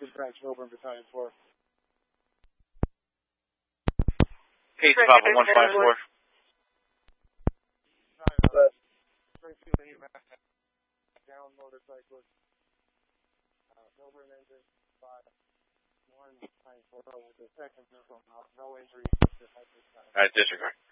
2nd Branch, Milburn Battalion 4. Case Papa 154. Down motorcyclist. Milburn engine 5-1-9-4 with the 2nd vehicle. No injuries. Alright, disregard.